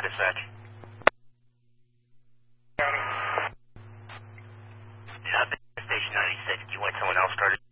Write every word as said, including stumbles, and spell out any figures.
dispatch. Yeah, I've been at Station ninety-six. Do you want someone else started?